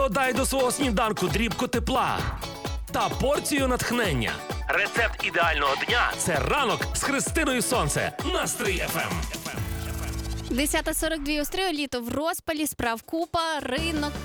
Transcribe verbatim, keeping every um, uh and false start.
Додай до свого сніданку дрібку тепла та порцію натхнення. Рецепт ідеального дня – це ранок з Христиною Сонце на Стрий еф ем. десята сорок два у Стрию, літо в розпалі, справ купа, ринок